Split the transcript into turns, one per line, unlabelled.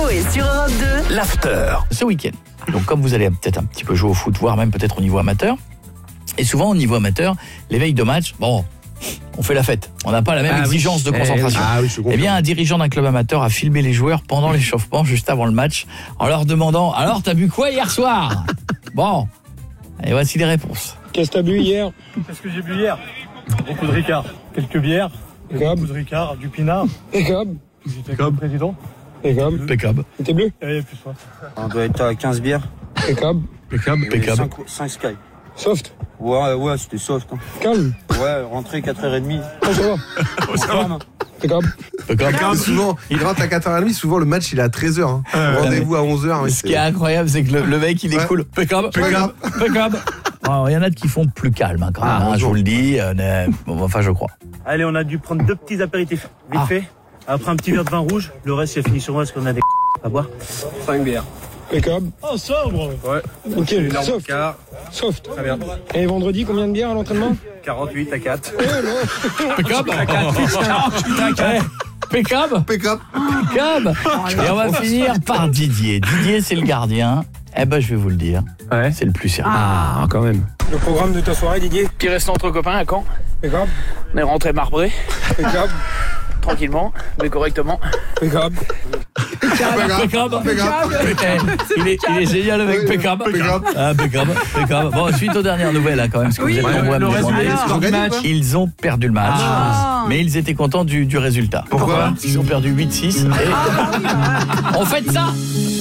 et sur Europe 2.
L'after.
Ce week-end. Donc comme vous allez peut-être un petit peu jouer au foot, voire même peut-être au niveau amateur, et souvent au niveau amateur, les veilles de match, bon, on fait la fête. On n'a pas la même exigence de concentration. Eh bien, un dirigeant d'un club amateur a filmé les joueurs pendant l'échauffement, juste avant le match, en leur demandant « Alors, t'as bu quoi hier soir ?» Bon, et voici les réponses.
Qu'est-ce que t'as bu hier?
Qu'est-ce que j'ai bu hier? Beaucoup de Ricard. Quelques bières. Beaucoup de Ricard, du pinard.
Pécab.
J'étais avec le président.
Pécab.
Pécab.
T'es bleu?
Et plus soif.
On doit être à 15 bières.
Pécab.
Pécab.
5 Sky.
Soft.
Ouais, c'était soft. Hein.
Calme.
Ouais, rentrée 4h30.
Comment ça va? Pécab.
Pécab, souvent, il rentre à 4h30, souvent le match il est à 13h. Hein. Rendez-vous à 11h.
Ce qui est incroyable, c'est que le mec, il est cool. Pécab. Alors, il y en a qui font plus calme, hein, quand même, hein, je vous le dis. Enfin, je crois.
Allez, on a dû prendre 2 petits apéritifs. Vite fait. Après un petit verre de vin rouge. Le reste, c'est fini sur moi parce qu'on a des à boire.
5 bières.
Pécab.
Oh, sobre.
Ouais.
Ok, soft.
Car,
Soft.
très bien.
Et vendredi, combien de bières à l'entraînement?
48 à 4.
Pécab. Pécab.
Pécab.
Et on va finir par Didier. Didier, c'est le gardien. Eh ben, je vais vous le dire.
Ouais.
C'est le plus sérieux.
Ah, quand même.
Le programme de ta soirée, Didier?
Petit restant entre copains à Caen.
Pécab.
On est rentré marbré,
Pécab.
tranquillement, mais correctement.
Pécab.
Pécab. Il est génial avec Pécab. Pécab. Bon, suite aux dernières nouvelles, hein, quand même, parce que vous êtes nombreux à me demander. Ils ont perdu le match, mais ils étaient contents du résultat.
Pourquoi?
Ils ont perdu 8-6. Et on fête ça.